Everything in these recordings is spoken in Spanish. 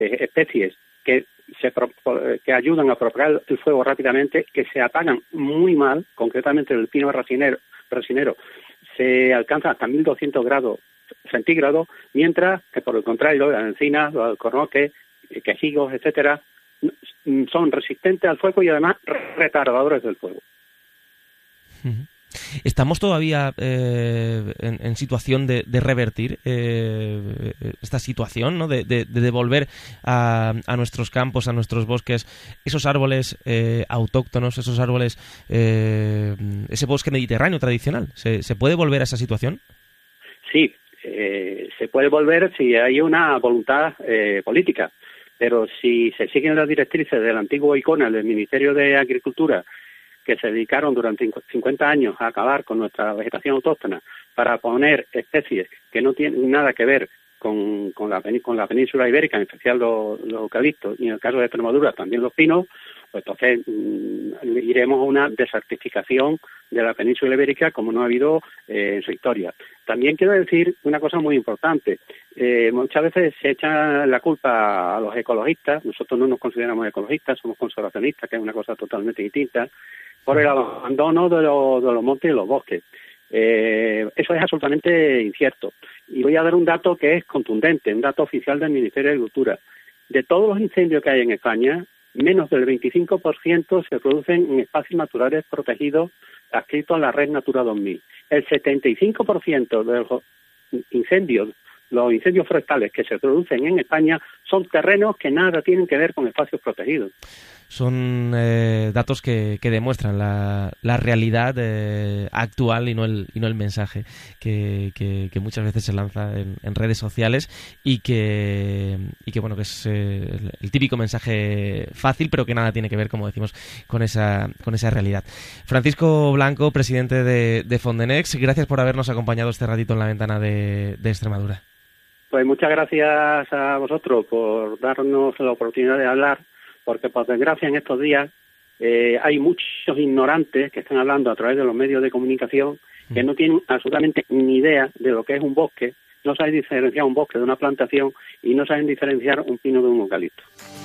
especies que ayudan a propagar el fuego rápidamente, que se apagan muy mal, concretamente el pino resinero se alcanza hasta 1200 grados centígrados, mientras que por el contrario las encinas, los alcornoques, quejigos, etcétera, son resistentes al fuego y además retardadores del fuego. ¿Estamos todavía en situación de revertir esta situación, ¿no? de devolver a nuestros campos, a nuestros bosques, esos árboles autóctonos, esos árboles, ese bosque mediterráneo tradicional? ¿Se puede volver a esa situación? Sí, se puede volver si hay una voluntad política, pero si se siguen las directrices del antiguo ICONA, del Ministerio de Agricultura, que se dedicaron durante 50 años a acabar con nuestra vegetación autóctona para poner especies que no tienen nada que ver con la península ibérica, en especial los eucaliptos, y en el caso de Extremadura también los pinos, pues entonces iremos a una desertificación de la península ibérica como no ha habido en su historia. También quiero decir una cosa muy importante. Muchas veces se echa la culpa a los ecologistas. Nosotros no nos consideramos ecologistas, somos conservacionistas, que es una cosa totalmente distinta, por el abandono de los montes y los bosques. Eso es absolutamente incierto. Y voy a dar un dato que es contundente, un dato oficial del Ministerio de Agricultura. De todos los incendios que hay en España, menos del 25% se producen en espacios naturales protegidos adscritos a la Red Natura 2000. El 75% de los incendios forestales que se producen en España son terrenos que nada tienen que ver con espacios protegidos. Son datos que demuestran la realidad actual y no el mensaje que muchas veces se lanza en redes sociales y que bueno, que es el típico mensaje fácil, pero que nada tiene que ver, como decimos, con esa realidad. Francisco Blanco, presidente de Fondenex, gracias por habernos acompañado este ratito en la ventana de Extremadura. Pues muchas gracias a vosotros por darnos la oportunidad de hablar, porque por desgracia en estos días hay muchos ignorantes que están hablando a través de los medios de comunicación que no tienen absolutamente ni idea de lo que es un bosque, no saben diferenciar un bosque de una plantación y no saben diferenciar un pino de un eucalipto.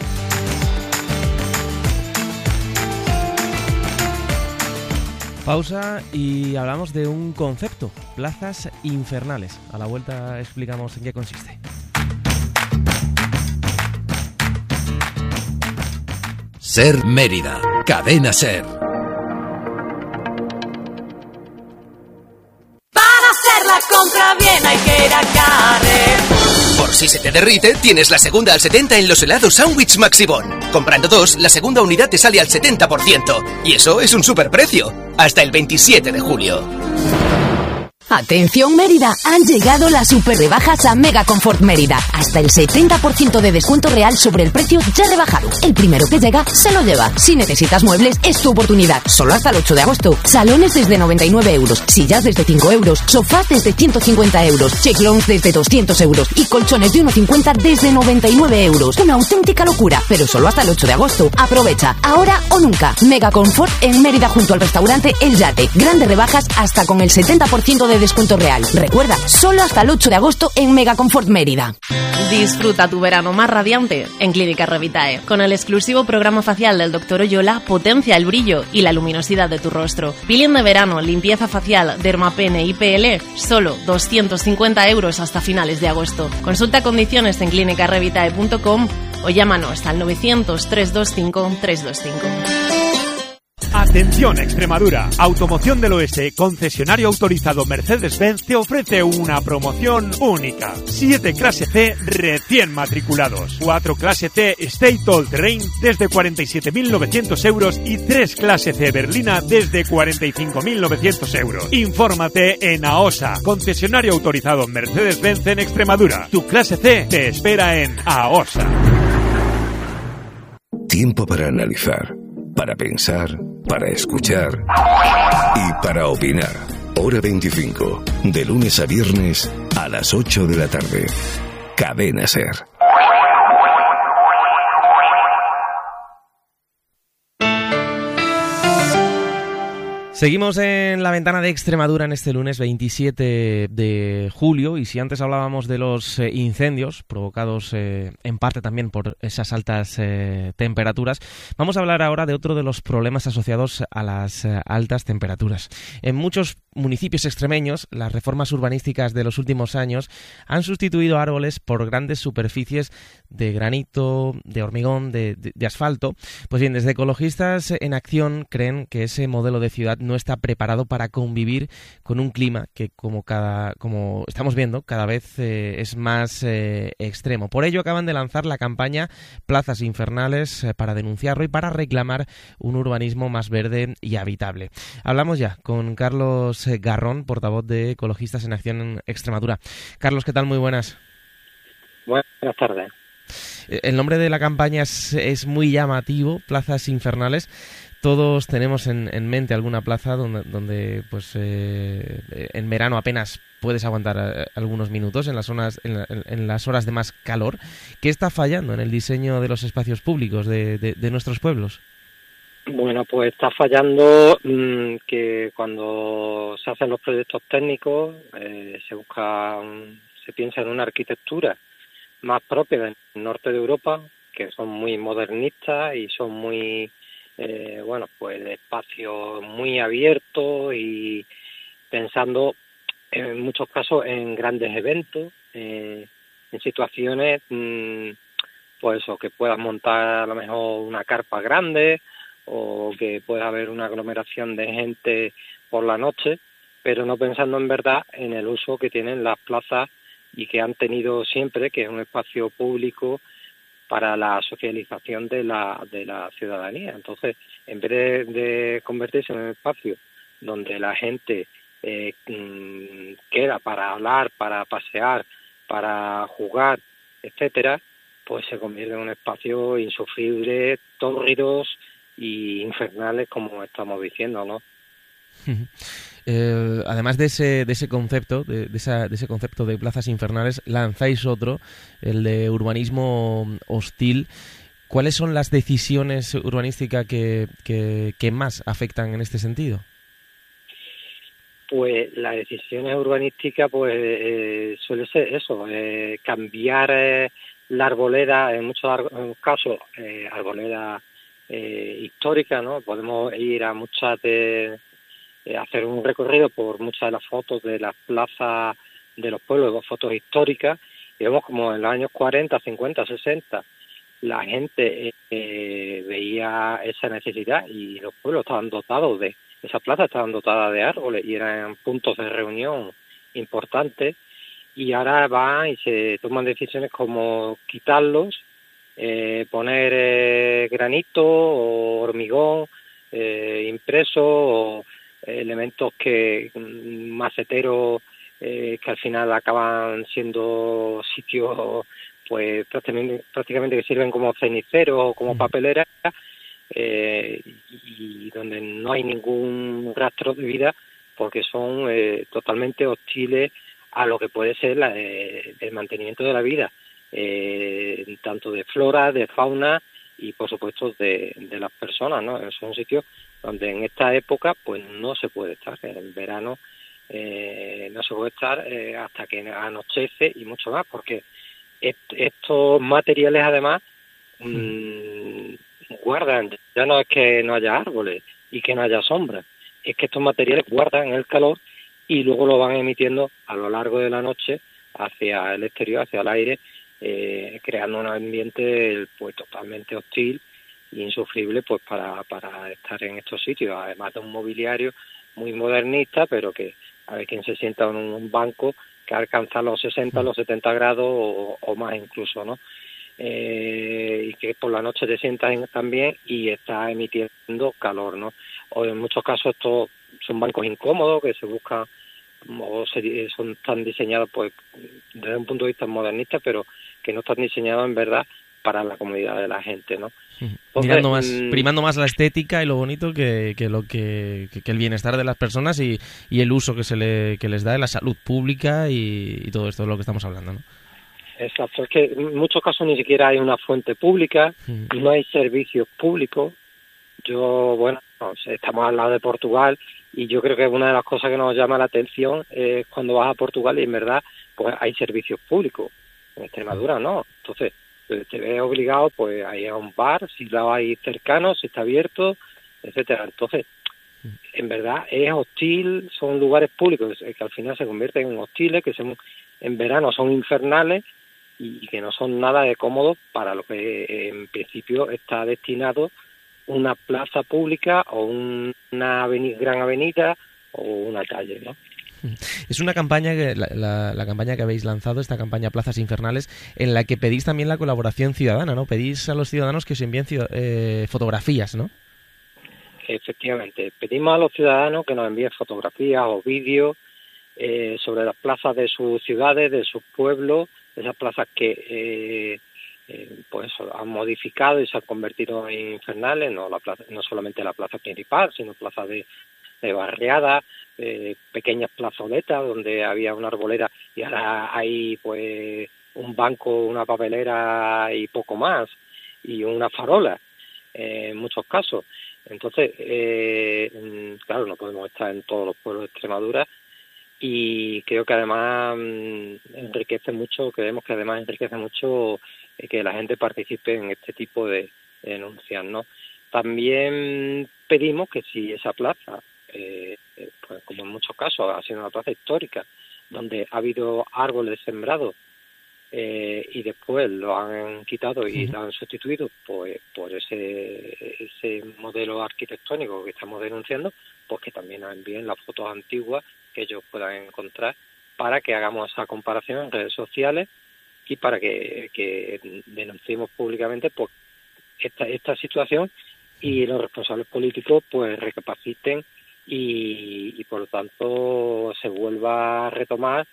Pausa y hablamos de un concepto, plazas infernales. A la vuelta explicamos en qué consiste. Ser Mérida, Cadena Ser. Para hacer la compra bien hay que ir a Carrefour. Por si se te derrite, tienes la segunda al 70 en los helados Sandwich Maxibón. Comprando 2, la segunda unidad te sale al 70%. Y eso es un superprecio. Hasta el 27 de julio. Atención Mérida, han llegado las super rebajas a Mega Confort Mérida. Hasta el 70% de descuento real sobre el precio ya rebajado. El primero que llega se lo lleva. Si necesitas muebles, es tu oportunidad. Solo hasta el 8 de agosto. Salones desde 99 euros, sillas desde 5 euros, sofás desde 150 euros, checlons desde 200 euros y colchones de 1,50 desde 99 euros. Una auténtica locura, pero solo hasta el 8 de agosto. Aprovecha, ahora o nunca. Mega Confort en Mérida junto al restaurante El Yate. Grandes rebajas hasta con el 70% de descuento real. Recuerda, solo hasta el 8 de agosto en Mega Confort Mérida. Disfruta tu verano más radiante en Clínica Revitae. Con el exclusivo programa facial del Dr. Oyola, potencia el brillo y la luminosidad de tu rostro. Peeling de verano, limpieza facial, dermapene y PL, solo 250 euros hasta finales de agosto. Consulta condiciones en clinicarevitae.com o llámanos al 900 325 325. Atención Extremadura, Automoción del Oeste, concesionario autorizado Mercedes-Benz, te ofrece una promoción única. 7 clase C recién matriculados, 4 clase C State All Terrain desde 47.900 euros y 3 clase C berlina desde 45.900 euros. Infórmate en AOSA, concesionario autorizado Mercedes-Benz en Extremadura. Tu clase C te espera en AOSA. Tiempo para analizar, para pensar, para escuchar y para opinar. Hora 25, de lunes a viernes a las 8 de la tarde. Cadena Ser. Seguimos en la ventana de Extremadura en este lunes 27 de julio y si antes hablábamos de los incendios provocados en parte también por esas altas temperaturas, vamos a hablar ahora de otro de los problemas asociados a las altas temperaturas. En muchos municipios extremeños, las reformas urbanísticas de los últimos años han sustituido árboles por grandes superficies de granito, de hormigón, de asfalto. Pues bien, desde Ecologistas en Acción creen que ese modelo de ciudad no está preparado para convivir con un clima que, como estamos viendo, cada vez es más extremo. Por ello acaban de lanzar la campaña Plazas Infernales para denunciarlo y para reclamar un urbanismo más verde y habitable. Hablamos ya con Carlos Garrón, portavoz de Ecologistas en Acción en Extremadura. Carlos, ¿qué tal? Muy buenas. Buenas tardes. El nombre de la campaña es muy llamativo, Plazas Infernales. Todos tenemos en mente alguna plaza donde pues en verano apenas puedes aguantar algunos minutos en las horas de más calor. ¿Qué está fallando en el diseño de los espacios públicos de nuestros pueblos? Bueno, pues está fallando que cuando se hacen los proyectos técnicos se piensa en una arquitectura más propia del norte de Europa, que son muy modernistas y son muy pues de espacios muy abiertos y pensando en muchos casos en grandes eventos, en situaciones pues o que puedas montar a lo mejor una carpa grande o que pueda haber una aglomeración de gente por la noche, pero no pensando en verdad en el uso que tienen las plazas y que han tenido siempre, que es un espacio público para la socialización de la ciudadanía. Entonces, en vez de convertirse en un espacio donde la gente queda para hablar, para pasear, para jugar, etcétera, pues se convierte en un espacio insufrible, tórridos y infernales, como estamos diciendo, ¿no? Además de ese concepto, de ese concepto de plazas infernales, lanzáis otro, el de urbanismo hostil. ¿Cuáles son las decisiones urbanísticas que más afectan en este sentido? Pues las decisiones urbanísticas suele ser eso, cambiar la arboleda, en muchos casos arboleda histórica, ¿no? Podemos ir a hacer un recorrido por muchas de las fotos de las plazas de los pueblos, fotos históricas, y vemos como en los años 40, 50, 60 la gente veía esa necesidad y los pueblos estaban dotados esas plazas estaban dotadas de árboles y eran puntos de reunión importantes, y ahora van y se toman decisiones como quitarlos, poner granito o hormigón impreso o elementos maceteros que al final acaban siendo sitios pues prácticamente que sirven como ceniceros o como papeleras, y donde no hay ningún rastro de vida porque son totalmente hostiles a lo que puede ser el mantenimiento de la vida, tanto de flora, de fauna y por supuesto de las personas, ¿no? Son sitios donde en esta época pues no se puede estar. En verano no se puede estar hasta que anochece y mucho más, porque estos materiales además guardan, ya no es que no haya árboles y que no haya sombra, es que estos materiales guardan el calor y luego lo van emitiendo a lo largo de la noche hacia el exterior, hacia el aire, creando un ambiente pues totalmente hostil e insufrible pues para estar en estos sitios, además de un mobiliario muy modernista, pero que a ver quién se sienta en un banco que alcanza los 60, los 70 grados o más incluso, ¿no? Y que por la noche te sientas también y está emitiendo calor, ¿no? O en muchos casos estos son bancos incómodos que se buscan están diseñados pues desde un punto de vista modernista, pero que no están diseñados en verdad para la comodidad de la gente, ¿no? Entonces, primando más la estética y lo bonito que el bienestar de las personas y el uso que les da de la salud pública y todo esto de lo que estamos hablando, ¿no? Exacto, es que en muchos casos ni siquiera hay una fuente pública, no hay servicios públicos. Estamos al lado de Portugal Y yo creo que una de las cosas que nos llama la atención es cuando vas a Portugal y en verdad pues hay servicios públicos. En Extremadura no. Entonces te ves obligado pues a ir a un bar, si lo hay cercano, si está abierto, etcétera. Entonces, en verdad es hostil, son lugares públicos que al final se convierten en hostiles, que en verano son infernales y que no son nada de cómodos para lo que en principio está destinado una plaza pública o una gran avenida o una calle, ¿no? Es una campaña, la campaña que habéis lanzado, esta campaña Plazas Infernales, en la que pedís también la colaboración ciudadana, ¿no? Pedís a los ciudadanos que os envíen fotografías, ¿no? Efectivamente, pedimos a los ciudadanos que nos envíen fotografías o vídeos sobre las plazas de sus ciudades, de sus pueblos, esas plazas que pues han modificado y se han convertido en infernales, no solamente la plaza principal, sino plazas de barriadas, pequeñas plazoletas donde había una arbolera y ahora hay pues un banco, una papelera y poco más, y una farola en muchos casos. Entonces, claro, no podemos estar en todos los pueblos de Extremadura y creo que además creemos que además enriquece mucho que la gente participe en este tipo de denuncias, ¿no? También pedimos que si esa plaza, pues como en muchos casos ha sido una plaza histórica, donde ha habido árboles sembrados y después lo han quitado y lo han sustituido pues por ese modelo arquitectónico que estamos denunciando, pues que también nos envíen las fotos antiguas que ellos puedan encontrar para que hagamos esa comparación en redes sociales y para que denunciemos públicamente pues esta situación y los responsables políticos pues recapaciten y por lo tanto se vuelva a retomar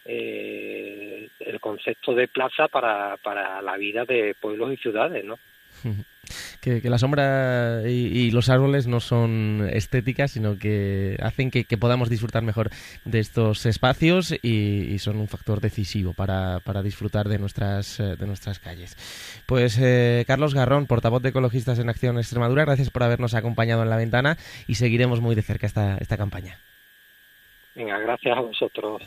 el concepto de plaza para la vida de pueblos y ciudades, ¿no? Que la sombra y los árboles no son estéticas, sino que hacen que podamos disfrutar mejor de estos espacios y son un factor decisivo para disfrutar de nuestras calles. Pues Carlos Garrón, portavoz de Ecologistas en Acción Extremadura, gracias por habernos acompañado en La Ventana y seguiremos muy de cerca esta campaña. Venga, gracias a vosotros.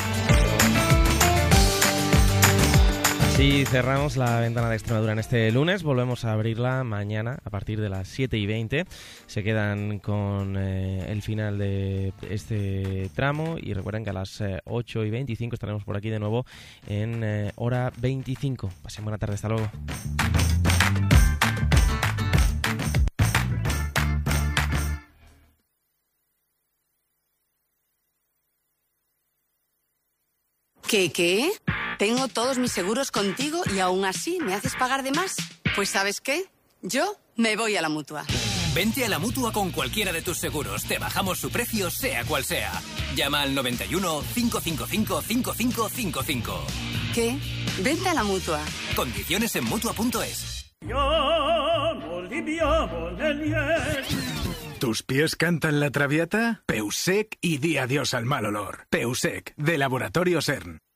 Así cerramos La Ventana de Extremadura en este lunes. Volvemos a abrirla mañana a partir de las 7:20. Se quedan con el final de este tramo y recuerden que a las 8:25 estaremos por aquí de nuevo en hora 25. Pasen buena tarde, hasta luego. ¿Qué? Tengo todos mis seguros contigo y aún así me haces pagar de más. Pues ¿sabes qué? Yo me voy a la Mutua. Vente a la Mutua con cualquiera de tus seguros. Te bajamos su precio, sea cual sea. Llama al 91 555 5555. ¿Qué? Vente a la Mutua. Condiciones en Mutua.es. ¿Tus pies cantan la Traviata? Peusec y di adiós al mal olor. Peusec, de Laboratorio CERN.